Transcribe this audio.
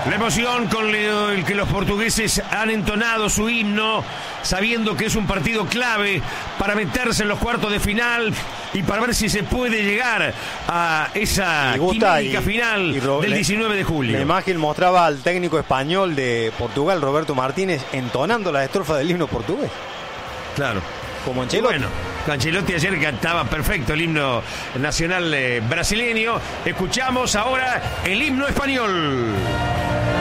La emoción con el que los portugueses han entonado su himno, sabiendo que es un partido clave para meterse en los cuartos de final y para ver si se puede llegar a esa química final del 19 de julio. La imagen mostraba al técnico español de Portugal, Roberto Martínez, entonando la estrofa del himno portugués. Claro. Como Ancelotti. Bueno, Ancelotti ayer cantaba perfecto el himno nacional brasileño. Escuchamos ahora el himno español.